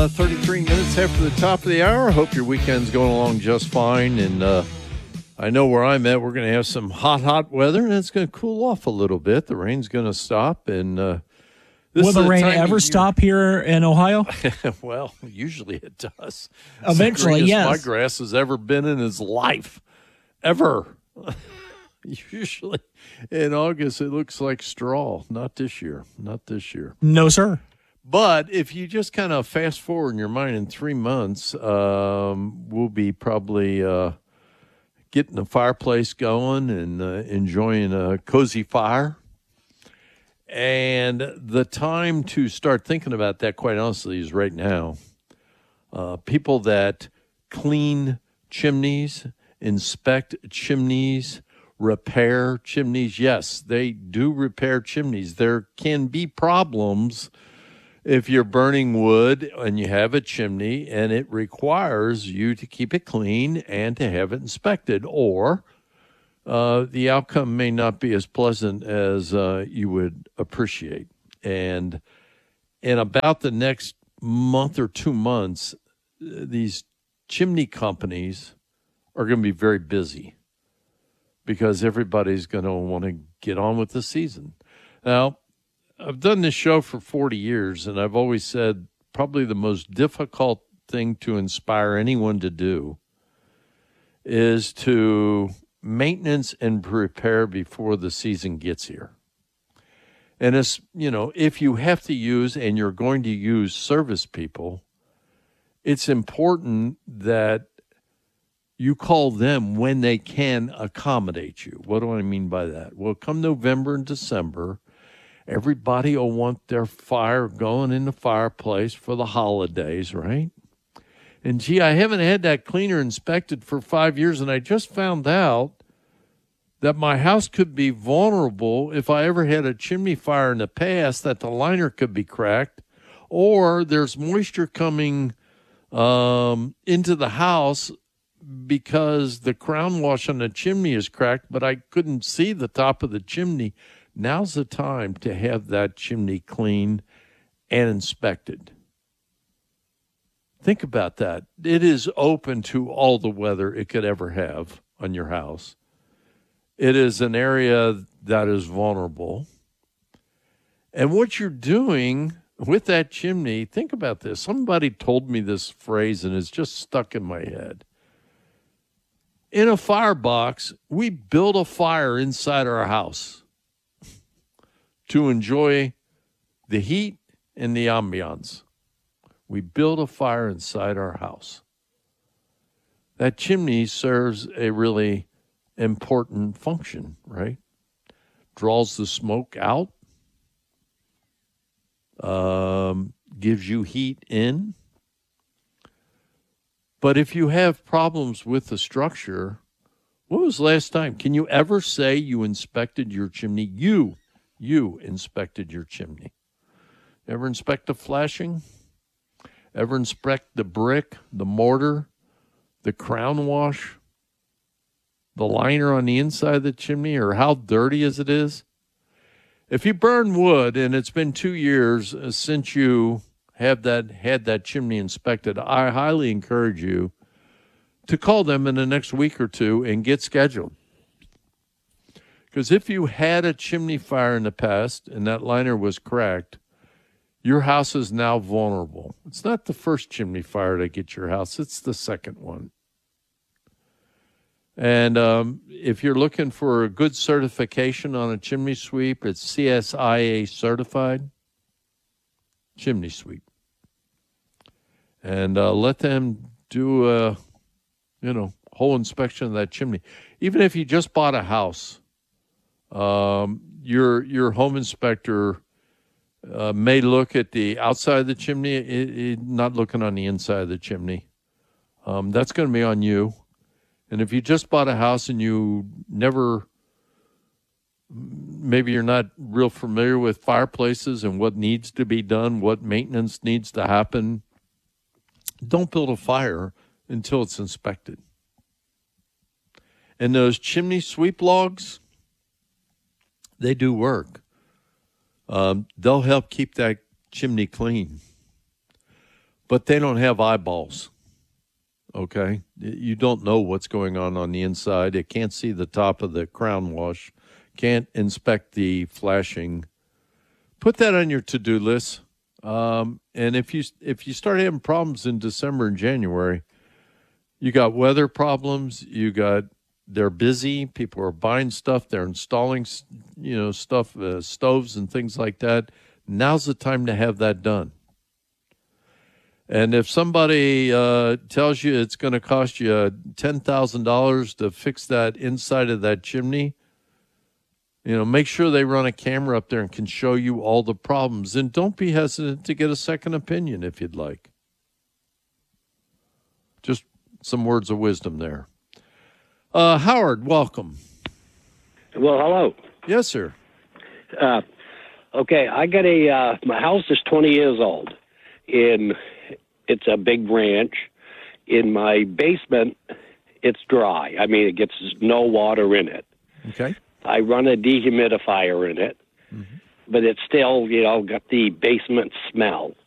33 minutes after the top of the hour. Hope your weekend's going along just fine. And I know where I'm at, we're going to have some hot weather, and it's going to cool off a little bit. The rain's going to stop. And will the rain ever stop here in Ohio? Well, usually it does. Eventually, yes. My grass has ever been in his life. Ever. Usually in August, it looks like straw. Not this year. Not this year. No, sir. But if you just kind of fast forward in your mind, in 3 months, we'll be probably getting the fireplace going and enjoying a cozy fire. And the time to start thinking about that, quite honestly, is right now. People that clean chimneys, inspect chimneys, repair chimneys. Yes, they do repair chimneys. There can be problems if you're burning wood and you have a chimney and it requires you to keep it clean and to have it inspected, or the outcome may not be as pleasant as you would appreciate. And in about the next month or 2 months, these chimney companies are going to be very busy because everybody's going to want to get on with the season. Now, I've done this show for 40 years, and I've always said probably the most difficult thing to inspire anyone to do is to maintenance and prepare before the season gets here. And it's, if you have to use and you're going to use service people, it's important that you call them when they can accommodate you. What do I mean by that? Well, come November and December, everybody will want their fire going in the fireplace for the holidays, right? And gee, I haven't had that cleaner inspected for 5 years, and I just found out that my house could be vulnerable if I ever had a chimney fire in the past, that the liner could be cracked, or there's moisture coming into the house because the crown wash on the chimney is cracked, but I couldn't see the top of the chimney. Now's the time to have that chimney cleaned and inspected. Think about that. It is open to all the weather it could ever have on your house. It is an area that is vulnerable. And what you're doing with that chimney, think about this. Somebody told me this phrase, and it's just stuck in my head. In a firebox, we build a fire inside our house to enjoy the heat and the ambiance. We build a fire inside our house. That chimney serves a really important function, right? Draws the smoke out, gives you heat in. But if you have problems with the structure, when was the last time? Can you ever say you inspected your chimney? You inspected your chimney. Ever inspect the flashing? Ever inspect the brick, the mortar, the crown wash, the liner on the inside of the chimney, or how dirty as it is? If you burn wood and it's been 2 years since you had that chimney inspected, I highly encourage you to call them in the next week or two and get scheduled. Because if you had a chimney fire in the past and that liner was cracked, your house is now vulnerable. It's not the first chimney fire to get your house, it's the second one. And if you're looking for a good certification on a chimney sweep, it's CSIA certified chimney sweep. And let them do a, whole inspection of that chimney. Even if you just bought a house, your home inspector may look at the outside of the chimney, not looking on the inside of the chimney. That's going to be on you. And if you just bought a house and you maybe you're not real familiar with fireplaces and what needs to be done, what maintenance needs to happen, don't build a fire until it's inspected. And those chimney sweep logs, they do work. They'll help keep that chimney clean. but they don't have eyeballs. Okay? You don't know what's going on the inside. It can't see the top of the crown wash, can't inspect the flashing. Put that on your to-do list. And if you start having problems in December and January, you got weather problems, they're busy, people are buying stuff, they're installing, stuff, stoves and things like that. Now's the time to have that done. And if somebody tells you it's going to cost you $10,000 to fix that inside of that chimney, make sure they run a camera up there and can show you all the problems. And don't be hesitant to get a second opinion if you'd like. Just some words of wisdom there. Howard, welcome. Well, hello. Yes, sir. Okay, I got my house is 20 years old. It's a big ranch. In my basement, it's dry. I mean, it gets no water in it. Okay. I run a dehumidifier in it, but it's still, got the basement smell.